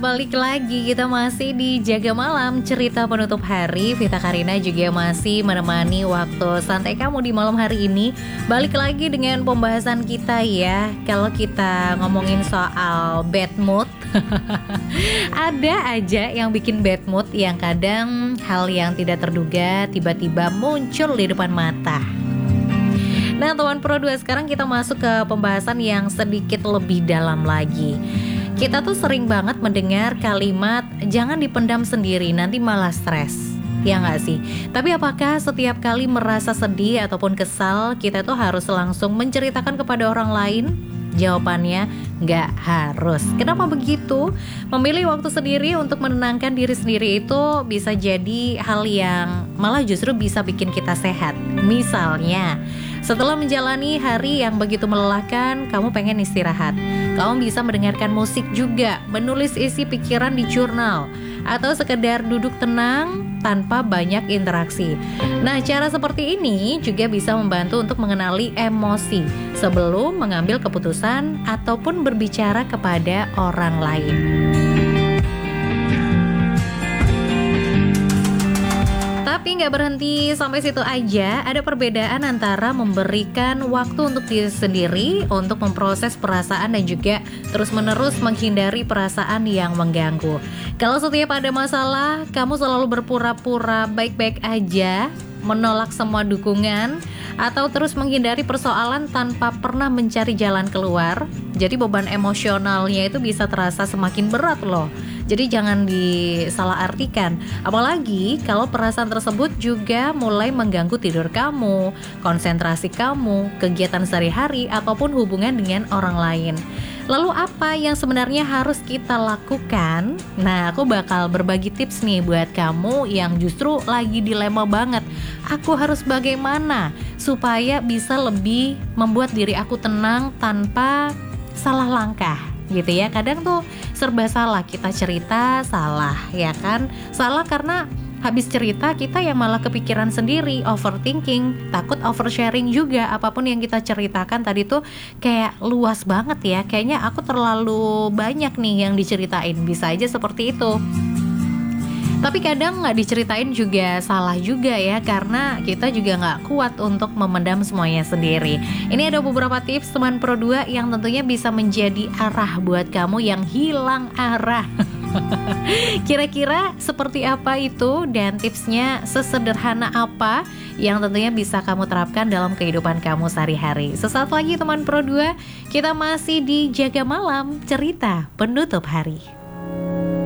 Balik lagi, kita masih di Jaga Malam, cerita penutup hari. Vita Karina juga masih menemani waktu santai kamu di malam hari ini. Balik lagi dengan pembahasan kita ya. Kalau kita ngomongin soal bad mood, ada aja yang bikin bad mood, yang kadang hal yang tidak terduga tiba-tiba muncul di depan mata. Nah teman Pro 2, sekarang kita masuk ke pembahasan yang sedikit lebih dalam lagi. Kita tuh sering banget mendengar kalimat jangan dipendam sendiri, nanti malah stres. Ya nggak sih? Tapi apakah setiap kali merasa sedih ataupun kesal kita tuh harus langsung menceritakan kepada orang lain? Jawabannya nggak harus. Kenapa begitu? Memilih waktu sendiri untuk menenangkan diri sendiri itu bisa jadi hal yang malah justru bisa bikin kita sehat. Misalnya, setelah menjalani hari yang begitu melelahkan, kamu pengen istirahat. Kamu bisa mendengarkan musik juga, menulis isi pikiran di jurnal, atau sekedar duduk tenang tanpa banyak interaksi. Nah, cara seperti ini juga bisa membantu untuk mengenali emosi sebelum mengambil keputusan ataupun berbicara kepada orang lain. Tapi nggak berhenti sampai situ aja, ada perbedaan antara memberikan waktu untuk diri sendiri untuk memproses perasaan dan juga terus-menerus menghindari perasaan yang mengganggu. Kalau setiap ada masalah, kamu selalu berpura-pura baik-baik aja, menolak semua dukungan, atau terus menghindari persoalan tanpa pernah mencari jalan keluar, jadi beban emosionalnya itu bisa terasa semakin berat loh. Jadi jangan disalahartikan. Apalagi kalau perasaan tersebut juga mulai mengganggu tidur kamu, konsentrasi kamu, kegiatan sehari-hari, ataupun hubungan dengan orang lain. Lalu apa yang sebenarnya harus kita lakukan? Nah, aku bakal berbagi tips nih buat kamu yang justru lagi dilema banget. Aku harus bagaimana supaya bisa lebih membuat diri aku tenang tanpa salah langkah gitu ya. Kadang tuh serba salah, kita cerita salah ya kan. Salah karena habis cerita kita yang malah kepikiran sendiri, overthinking, takut oversharing juga. Apapun yang kita ceritakan tadi tuh kayak luas banget ya, kayaknya aku terlalu banyak nih yang diceritain, bisa aja seperti itu. Tapi kadang nggak diceritain juga salah juga ya, karena kita juga nggak kuat untuk memendam semuanya sendiri. Ini ada beberapa tips teman Pro 2 yang tentunya bisa menjadi arah buat kamu yang hilang arah. Kira-kira seperti apa itu dan tipsnya sesederhana apa yang tentunya bisa kamu terapkan dalam kehidupan kamu sehari-hari. Sesaat lagi teman Pro 2, kita masih di Jaga Malam, cerita penutup hari.